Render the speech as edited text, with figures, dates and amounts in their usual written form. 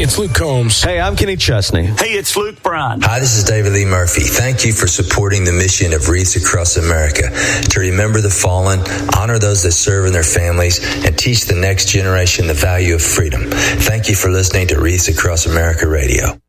it's Luke Combs. Hey, I'm Kenny Chesney. Hey, it's Luke Bryan. Hi, this is David Lee Murphy. Thank you for supporting the mission of Wreaths Across America to remember the fallen, honor those that serve and their families, and teach the next generation the value of freedom. Thank you for listening to Wreaths Across America Radio.